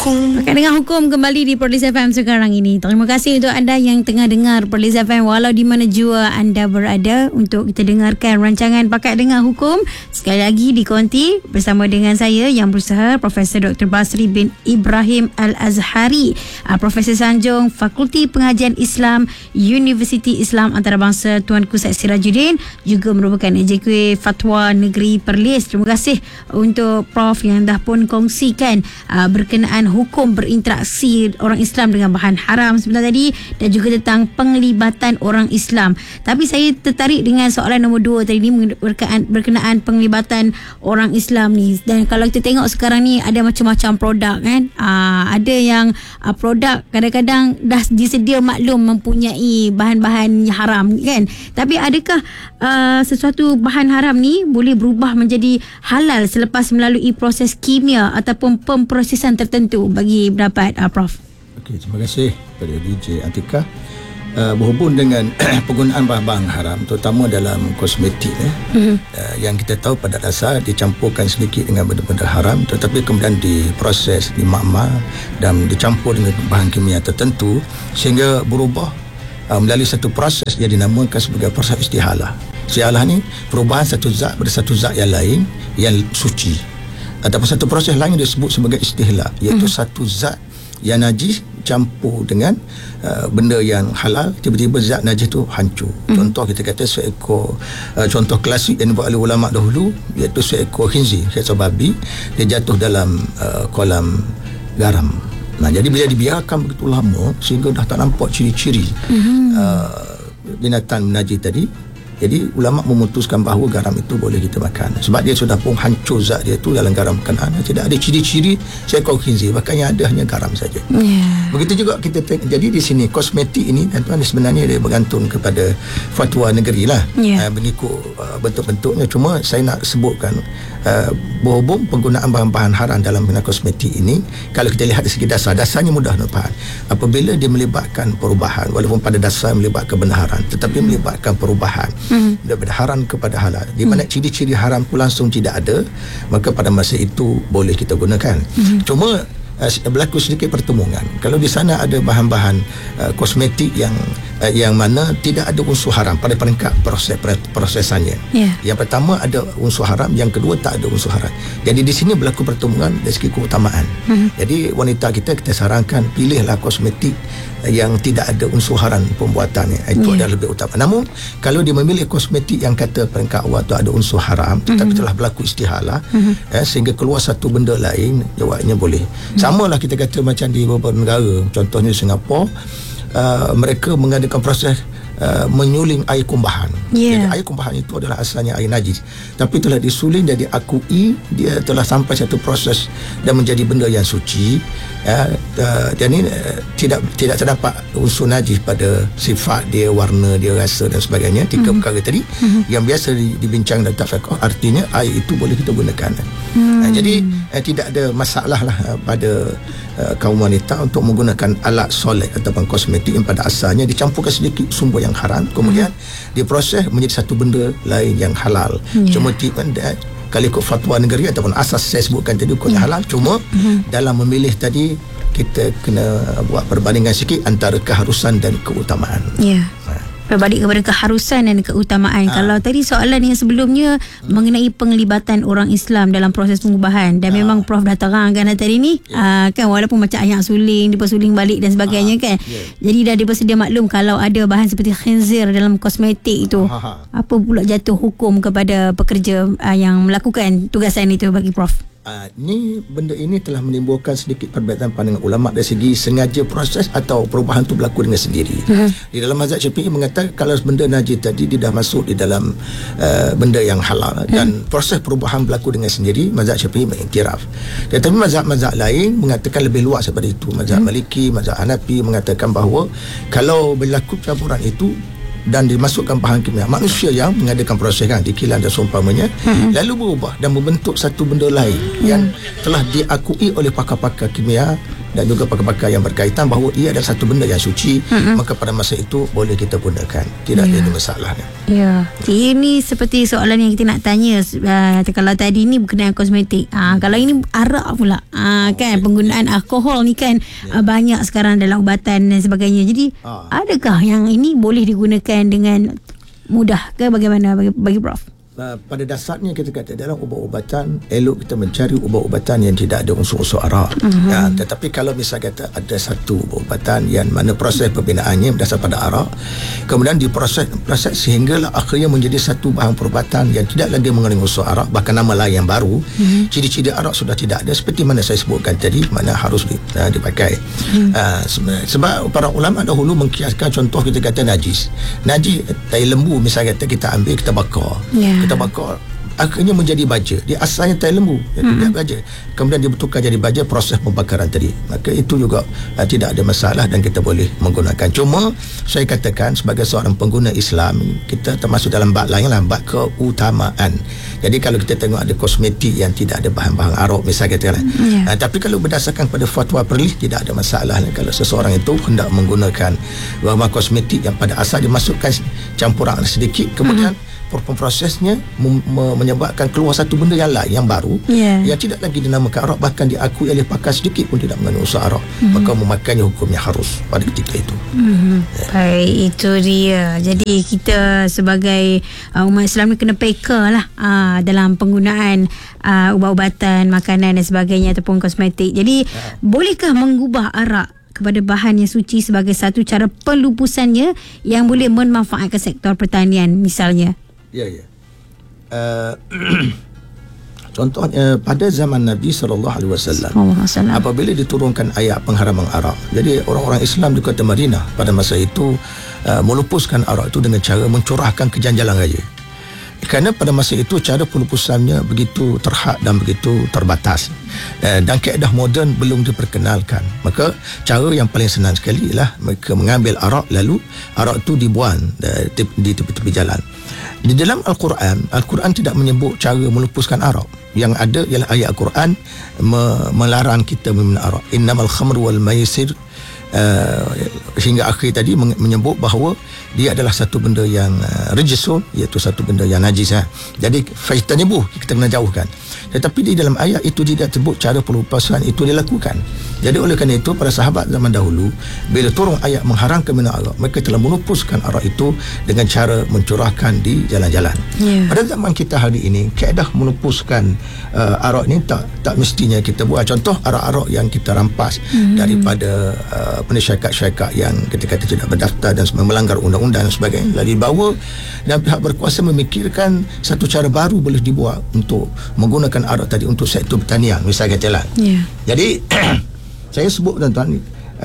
hukum. Akan dengar hukum kembali di Perlis FM sekarang ini. Terima kasih untuk anda yang tengah dengar Perlis FM walau di mana jua anda berada, untuk kita dengarkan rancangan Pakat Dengar Hukum sekali lagi di Konti bersama dengan saya yang berusaha, Profesor Dr. Basri bin Ibrahim Al-Azhari, Profesor Sanjung, Fakulti Pengajian Islam, Universiti Islam Antarabangsa Tuanku Syed Sirajuddin, juga merupakan AJK Fatwa Negeri Perlis. Terima kasih untuk Prof yang dah pun kongsikan berkenaan hukum berinteraksi orang Islam dengan bahan haram sebentar tadi, dan juga tentang penglibatan orang Islam. Tapi saya tertarik dengan soalan nombor 2 tadi ni, berkenaan penglibatan orang Islam ni. Dan kalau kita tengok sekarang ni ada macam-macam produk kan. Ada yang produk kadang-kadang dah disedia maklum mempunyai bahan-bahan haram kan. Tapi adakah sesuatu bahan haram ni boleh berubah menjadi halal selepas melalui proses kimia ataupun pemprosesan tertentu, bagi pendapat Prof? Okey, terima kasih kepada DJ Atika. Berhubung dengan penggunaan bahan-bahan haram, terutama dalam kosmetik yang kita tahu pada dasar dicampurkan sedikit dengan benda-benda haram, tetapi kemudian diproses, dimakmal dan dicampur dengan bahan kimia tertentu sehingga berubah melalui satu proses yang dinamakan sebagai proses istihalah. Istihalah ni perubahan satu zat pada satu zat yang lain yang suci, ataupun satu proses lain disebut sebagai istihlah, iaitu satu zat yang najis campur dengan benda yang halal, tiba-tiba zat najis tu hancur. Contoh kita kata seekor contoh klasik yang dibuat oleh ulama dahulu, iaitu seekor khinzir, seekor babi, dia jatuh dalam kolam garam. Nah, jadi bila dibiarkan begitu lama sehingga dah tak nampak ciri-ciri binatang najis tadi, jadi ulama memutuskan bahawa garam itu boleh kita makan, sebab dia sudah pun hancur zat dia tu dalam garam berkenaan. Tidak ada ciri-ciri seekor khinzir, bahkan yang ada hanya garam saja. Begitu juga kita jadi di sini kosmetik ini tuan-tuan sebenarnya dia bergantung kepada fatwa negeri lah, mengikut bentuk-bentuknya. Cuma saya nak sebutkan berhubung penggunaan bahan-bahan haram dalam kosmetik ini, kalau kita lihat dari segi dasarnya mudah nak faham. Apabila dia melibatkan perubahan, walaupun pada dasar melibatkan kebenaran, tetapi melibatkan perubahan daripada haram kepada halal, di mana ciri-ciri haram pun langsung tidak ada, maka pada masa itu boleh kita gunakan. Cuma berlaku sedikit pertemuan. Kalau di sana ada bahan-bahan kosmetik yang mana tidak ada unsur haram pada peringkat prosesannya. Yang pertama ada unsur haram, yang kedua tak ada unsur haram. Jadi di sini berlaku pertemuan dari segi keutamaan. Jadi wanita kita sarankan pilihlah kosmetik yang tidak ada unsur haram pembuatannya. Itu adalah lebih utama. Namun kalau dia memilih kosmetik yang kata peringkat awal tu ada unsur haram, tetapi telah berlaku istihalah sehingga keluar satu benda lain, jawabnya boleh. Sama lah kita kata macam di beberapa negara, contohnya Singapura, mereka mengadakan proses menyuling air kumbahan. Jadi air kumbahan itu adalah asalnya air najis, tapi telah disuling dan diakui dia telah sampai satu proses dan menjadi benda yang suci. Dan ini tidak terdapat unsur najis pada sifat dia, warna dia, rasa dan sebagainya. Tiga perkara tadi yang biasa dibincang dalam fiqh, artinya air itu boleh kita gunakan. Jadi tidak ada masalah lah pada kaum wanita untuk menggunakan alat solek ataupun kosmetik yang pada asalnya dicampurkan sedikit sumber yang haram, kemudian diproses menjadi satu benda lain yang halal. Cuma kalau ikut fatwa negeri ataupun asas saya sebutkan tadi hukumnya halal. Cuma dalam memilih tadi kita kena buat perbandingan sikit antara keharusan dan keutamaan. Berbalik kepada keharusan dan keutamaan. Kalau tadi soalan yang sebelumnya mengenai penglibatan orang Islam dalam proses pengubahan, dan memang Prof dah terangkan tadi ni, kan, walaupun macam ayam suling, dia suling balik dan sebagainya kan. Jadi dah dibersedia maklum kalau ada bahan seperti khinzir dalam kosmetik itu, apa pula jatuh hukum kepada pekerja yang melakukan tugasan itu bagi Prof? Benda ini telah menimbulkan sedikit perbezaan pandangan ulama dari segi sengaja proses atau perubahan itu berlaku dengan sendiri. Di dalam mazhab Syafi'i mengatakan kalau benda najis tadi dia dah masuk di dalam benda yang halal dan proses perubahan berlaku dengan sendiri, mazhab Syafi'i mengiktiraf. Tetapi mazhab-mazhab lain mengatakan lebih luas daripada itu. Mazhab Maliki, mazhab Hanafi mengatakan bahawa kalau berlaku campuran itu dan dimasukkan bahan kimia, manusia yang mengadakan proses kan, dikilan dan seumpamanya, lalu berubah dan membentuk satu benda lain yang telah diakui oleh pakar-pakar kimia dan juga pakar-pakar yang berkaitan bahawa ia adalah satu benda yang suci, maka pada masa itu boleh kita gunakan, tidak ada masalahnya. Ya, ini seperti soalan yang kita nak tanya. Kalau tadi ni berkenaan kosmetik, kalau ini arak pula, kan penggunaan alkohol ni kan banyak sekarang dalam ubatan dan sebagainya. Jadi adakah yang ini boleh digunakan dengan mudah ke bagaimana bagi Prof? Pada dasarnya kita kata dalam ubat-ubatan elok kita mencari ubat-ubatan yang tidak ada unsur-unsur arak. Tetapi kalau misal kata ada satu ubat-ubatan yang mana proses pembinaannya berdasar pada arak, kemudian diproses sehinggalah akhirnya menjadi satu bahan perubatan yang tidak lagi mengandung unsur arak, bahkan nama lain yang baru, ciri-ciri arak sudah tidak ada seperti mana saya sebutkan tadi, mana harus dipakai. Sebab para ulama dahulu mengkiaskan, contoh kita kata najis tai lembu misal kata kita ambil, kita bakar, kita bakar, akhirnya menjadi baja. Dia asalnya tai lembu, tidak baja, kemudian dia bertukar jadi baja proses pembakaran tadi, maka itu juga tidak ada masalah dan kita boleh menggunakan. Cuma saya katakan sebagai seorang pengguna Islam, kita termasuk dalam bab lain lah, bab keutamaan. Jadi kalau kita tengok ada kosmetik yang tidak ada bahan-bahan arak misal katakan, tapi kalau berdasarkan pada fatwa perlis tidak ada masalah kalau seseorang itu hendak menggunakan bahan kosmetik yang pada asal dimasukkan campuran sedikit, kemudian prosesnya menyebabkan keluar satu benda yang lain, yang baru, yang tidak lagi dinamakan arak, bahkan diakui oleh pakar sedikit pun tidak mengandung unsur arak, maka memakannya hukumnya harus pada ketika itu. Baik, itu dia. Jadi kita sebagai umat Islam ni kena peka lah dalam penggunaan ubat-ubatan, makanan dan sebagainya ataupun kosmetik. Jadi bolehkah mengubah arak kepada bahan yang suci sebagai satu cara pelupusannya yang boleh memanfaatkan sektor pertanian misalnya? Ya. Contohnya pada zaman Nabi SAW, apabila diturunkan ayat pengharaman arak, jadi orang-orang Islam di kota Madinah pada masa itu melupuskan arak itu dengan cara mencurahkan ke jalan raya. Kerana pada masa itu cara pelupusannya begitu terhad dan begitu terbatas, dan kaedah moden belum diperkenalkan. Maka cara yang paling senang sekali ialah mereka mengambil arak, lalu arak itu dibuang di tepi-tepi jalan. Di dalam Al-Quran tidak menyebut cara melupuskan arak. Yang ada ialah ayat Al-Quran melarang kita meminum arak. Innamal khamru wal maisir, hingga akhir tadi menyebut bahawa dia adalah satu benda yang rijisun, iaitu satu benda yang najis. Jadi fajtanibuh, kita kena jauhkan. Tetapi di dalam ayat itu tidak sebut cara pelupasan itu dilakukan. Jadi oleh kerana itu para sahabat zaman dahulu bila turun ayat mengharamkan minum arak, mereka telah melupuskan arak itu dengan cara mencurahkan di jalan-jalan. Pada zaman kita hari ini, kaedah melupuskan arak ni tak mestinya kita buat. Contoh arak-arak yang kita rampas daripada syarikat-syarikat yang kita kata tidak berdaftar dan melanggar undang-undang dan sebagainya, lalu dibawa dan pihak berkuasa memikirkan satu cara baru boleh dibuat untuk menggunakan arak tadi untuk sektor pertanian misal katalah. Jadi saya sebut tuan-tuan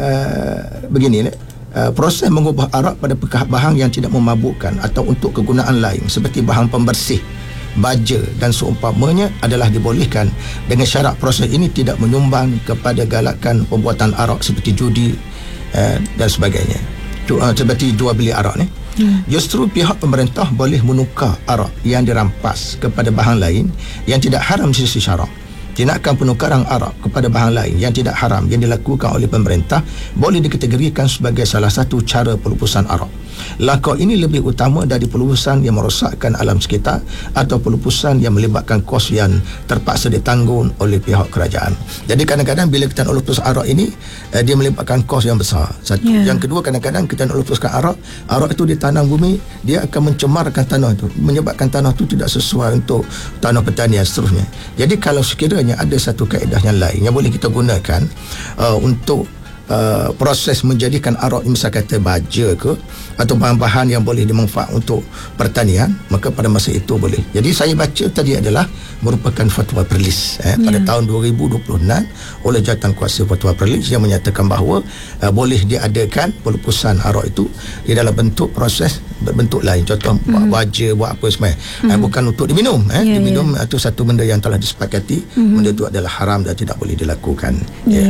begini, proses mengubah arak pada bahan yang tidak memabukkan atau untuk kegunaan lain seperti bahan pembersih, baja dan seumpamanya adalah dibolehkan dengan syarat proses ini tidak menyumbang kepada galakan pembuatan arak seperti judi dan sebagainya, seperti jual beli arak ni. Justru pihak pemerintah boleh menukar arak yang dirampas kepada bahan lain yang tidak haram di sisi syarak. Tindakan penukaran arak kepada bahan lain yang tidak haram yang dilakukan oleh pemerintah boleh dikategorikan sebagai salah satu cara pelupusan arak. Langkah ini lebih utama dari pelupusan yang merosakkan alam sekitar atau pelupusan yang melibatkan kos yang terpaksa ditanggung oleh pihak kerajaan. Jadi kadang-kadang bila kita nak lupus arak ini, dia melibatkan kos yang besar. Satu. Yang kedua, kadang-kadang kita nak lupuskan arak itu ditanam bumi, dia akan mencemarkan tanah itu, menyebabkan tanah itu tidak sesuai untuk tanah pertanian seterusnya. Jadi kalau sekiranya ada satu kaedah yang lain yang boleh kita gunakan untuk proses menjadikan arak misal kata baja ke atau bahan-bahan yang boleh dimanfaat untuk pertanian, maka pada masa itu boleh. Jadi saya baca tadi adalah merupakan fatwa perlis pada tahun 2026 oleh Jawatankuasa Fatwa Perlis yang menyatakan bahawa boleh diadakan pelupusan arak itu di dalam bentuk proses berbentuk lain, contoh buat baja, buat apa semua, bukan untuk diminum. Diminum itu satu benda yang telah disepakati, benda itu adalah haram dan tidak boleh dilakukan.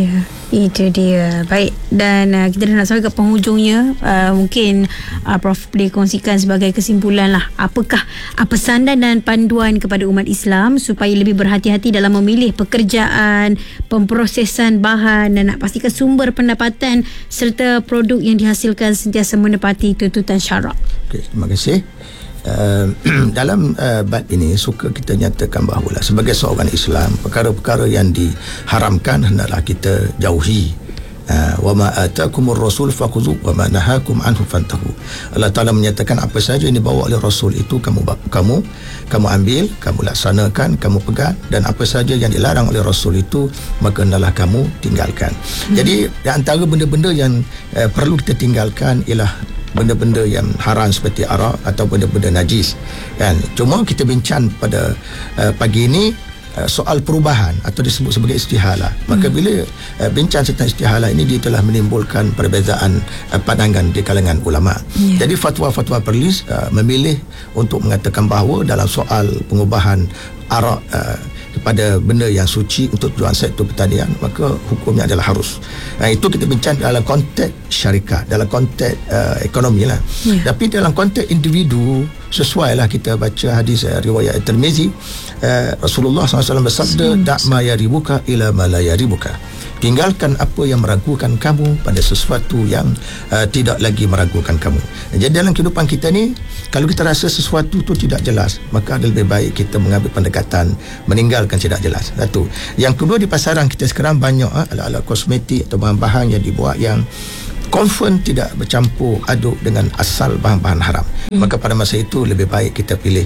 Itu dia. Baik, dan kita dah nak sampai ke penghujungnya. Mungkin Prof boleh kongsikan sebagai kesimpulan lah, apakah pesanan dan panduan kepada umat Islam supaya lebih berhati-hati dalam memilih pekerjaan, pemprosesan bahan, dan nak pastikan sumber pendapatan serta produk yang dihasilkan sentiasa menepati tuntutan syarak. Okay, terima kasih. Dalam bab ini suka kita nyatakan bahawa sebagai seorang Islam, perkara-perkara yang diharamkan hendaklah kita jauhi. Wa ma atakumur rasul fakhudhu wa ma nahakum anhu fantahu. Allah Taala menyatakan apa saja yang dibawa oleh Rasul itu kamu ambil, kamu laksanakan, kamu pegang, dan apa saja yang dilarang oleh Rasul itu maka hendaklah kamu tinggalkan. Jadi di antara benda-benda yang perlu kita tinggalkan ialah benda-benda yang haram seperti arak atau benda-benda najis, kan. Cuma kita bincang pada pagi ini soal perubahan atau disebut sebagai istihalah. Maka bila bincang tentang istihalah ini, dia telah menimbulkan perbezaan pandangan di kalangan ulama. Jadi fatwa-fatwa Perlis memilih untuk mengatakan bahawa dalam soal pengubahan arak kepada benda yang suci untuk tujuan sektor pertanian, maka hukumnya adalah harus. Itu kita bincang dalam konteks syarikat, dalam konteks ekonomi lah. Tapi dalam konteks individu, sesuailah kita baca hadis riwayat Tirmizi, Rasulullah SAW bersabda, "Da'ma yaribuka ila ma la yaribuka." Tinggalkan apa yang meragukan kamu pada sesuatu yang tidak lagi meragukan kamu. Jadi dalam kehidupan kita ni, kalau kita rasa sesuatu tu tidak jelas, maka lebih baik kita mengambil pendekatan meninggalkan tidak jelas. Satu. Yang kedua, di pasaran kita sekarang banyak alat-alat kosmetik atau bahan-bahan yang dibuat yang confirm tidak bercampur aduk dengan asal bahan-bahan haram. Maka pada masa itu lebih baik kita pilih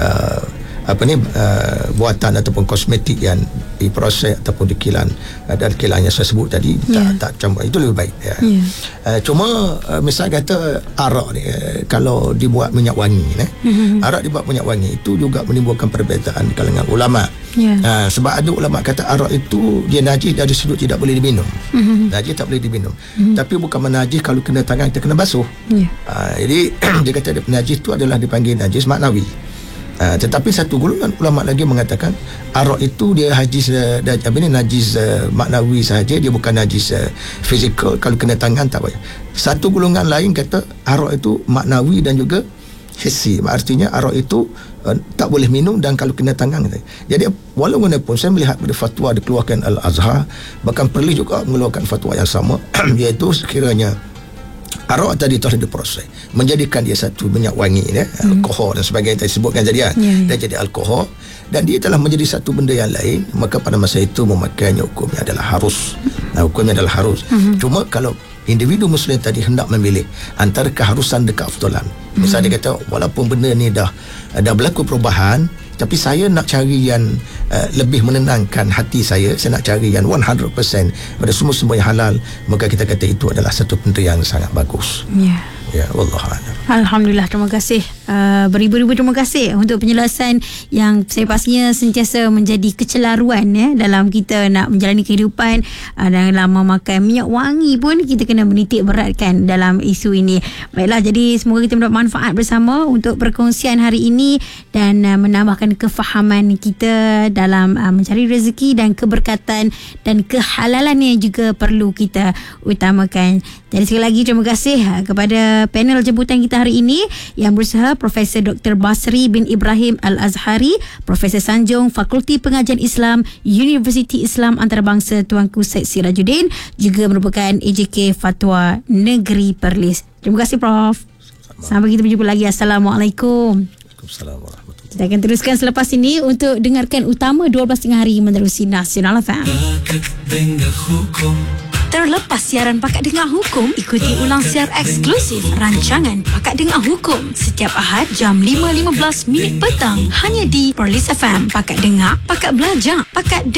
buatan ataupun kosmetik yang diproses ataupun dikilan, dan kilan yang saya sebut tadi tak campur, itu lebih baik ya. Cuma misal kata arak ni, kalau dibuat minyak wangi arak dibuat minyak wangi, itu juga menimbulkan perbezaan di kalangan ulama. Sebab ada ulama kata arak itu dia najis dari sudut tidak boleh diminum. Najis tak boleh diminum. Tapi bukan menajis kalau kena tangan kita kena basuh. Jadi dia kata najis itu adalah dipanggil najis maknawi. Tetapi satu golongan ulama lagi mengatakan arak itu dia najis maknawi sahaja, dia bukan najis fizikal, kalau kena tangan tak payah. Satu golongan lain kata arak itu maknawi dan juga hissi, artinya arak itu tak boleh minum dan kalau kena tangan. Jadi walaupun saya melihat pada fatwa dikeluarkan Al-Azhar, bahkan perlu juga mengeluarkan fatwa yang sama iaitu sekiranya arak tadi telah diproses menjadikan dia satu minyak wangi alkohol dan sebagainya yang disebutkan tadi dan jadi alkohol, dan dia telah menjadi satu benda yang lain, maka pada masa itu memakainya hukumnya adalah harus. Cuma kalau individu muslim tadi hendak memilih antara keharusan dan keafdalan, misalnya dia kata walaupun benda ni dah berlaku perubahan, tapi saya nak cari yang lebih menenangkan hati saya nak cari yang 100% pada semua yang halal, maka kita kata itu adalah satu benda yang sangat bagus. Ya, wallahualam. Alhamdulillah, terima kasih. Beribu-ribu terima kasih untuk penjelasan yang saya pastinya sentiasa menjadi kecelaruan dalam kita nak menjalani kehidupan. Dalam memakan minyak wangi pun kita kena menitik beratkan dalam isu ini. Baiklah, jadi semoga kita mendapat manfaat bersama untuk perkongsian hari ini dan menambahkan kefahaman kita dalam mencari rezeki dan keberkatan dan kehalalan yang juga perlu kita utamakan. Jadi sekali lagi terima kasih kepada panel jemputan kita hari ini yang berusaha Profesor Dr. Basri bin Ibrahim Al-Azhari, Profesor Sanjung, Fakulti Pengajian Islam, Universiti Islam Antarabangsa Tuanku Syed Sirajuddin, juga merupakan AJK Fatwa Negeri Perlis. Terima kasih Prof. Sampai kita berjumpa lagi. Assalamualaikum. Waalaikumsalam warahmatullahi. Kita akan teruskan selepas ini untuk dengarkan utama 12.30 hari menerusi Nasional FM. Terlepas siaran Pakat Dengar Hukum, ikuti ulang siar eksklusif rancangan Pakat Dengar Hukum setiap Ahad jam 5.15 petang hanya di Perlis FM. Pakat Dengar, Pakat Belajar, Pakat